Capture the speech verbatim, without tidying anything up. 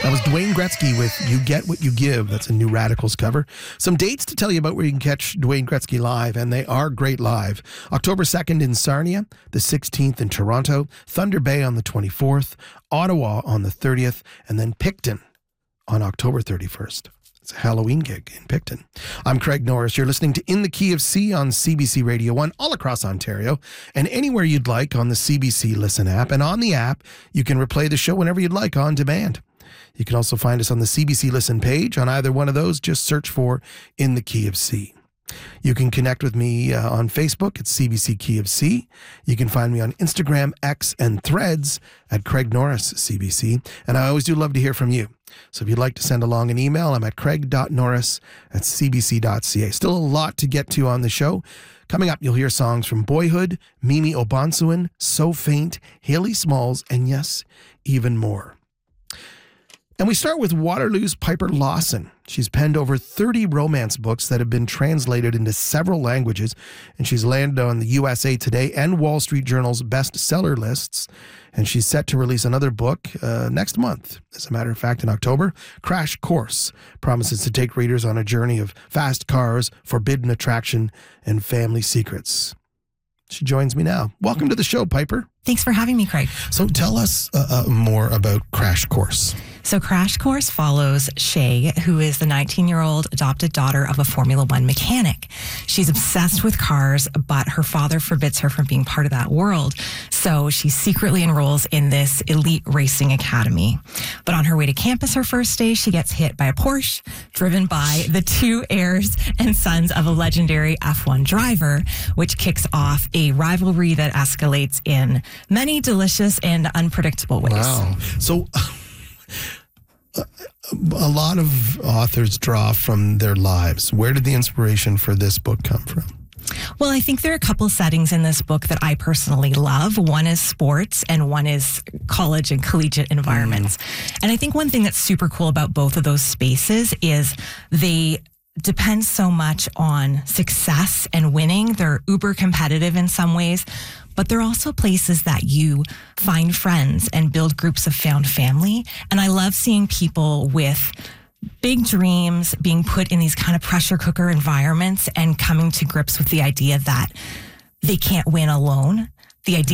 That was Dwayne Gretzky with You Get What You Give. That's a New Radicals cover. Some dates to tell you about where you can catch Dwayne Gretzky live, and they are great live. October second in Sarnia, the sixteenth in Toronto, Thunder Bay on the twenty-fourth, Ottawa on the thirtieth, and then Picton on October thirty-first. It's a Halloween gig in Picton. I'm Craig Norris. You're listening to In the Key of C on C B C Radio one all across Ontario and anywhere you'd like on the C B C Listen app. And on the app, you can replay the show whenever you'd like on demand. You can also find us on the C B C Listen page. On either one of those, just search for In the Key of C. You can connect with me uh, on Facebook at C B C Key of C. You can find me on Instagram, X, and Threads at Craig Norris C B C. And I always do love to hear from you. So if you'd like to send along an email, I'm at craig dot norris at c b c dot c a. Still a lot to get to on the show. Coming up, you'll hear songs from Boyhood, Mimi Obansuin, So Faint, Haley Smalls, and yes, even more. And we start with Waterloo's Piper Lawson. She's penned over thirty romance books that have been translated into several languages, and she's landed on the U S A Today and Wall Street Journal's bestseller lists. And she's set to release another book uh, next month. As a matter of fact, in October, Crash Course promises to take readers on a journey of fast cars, forbidden attraction, and family secrets. She joins me now. Welcome to the show, Piper. Thanks for having me, Craig. So tell us uh, uh, more about Crash Course. So Crash Course follows Shay, who is the nineteen-year-old adopted daughter of a Formula One mechanic. She's obsessed with cars, but her father forbids her from being part of that world. So she secretly enrolls in this elite racing academy. But on her way to campus her first day, she gets hit by a Porsche driven by the two heirs and sons of a legendary F one driver, which kicks off a rivalry that escalates in many delicious and unpredictable ways. Wow. So a lot of authors draw from their lives. Where did the inspiration for this book come from? Well, I think there are a couple settings in this book that I personally love. One is sports and one is college and collegiate environments. Mm. And I think one thing that's super cool about both of those spaces is they depend so much on success and winning. They're uber competitive in some ways, but they're also places that you find friends and build groups of found family. And I love seeing people with big dreams being put in these kind of pressure cooker environments and coming to grips with the idea that they can't win alone. The idea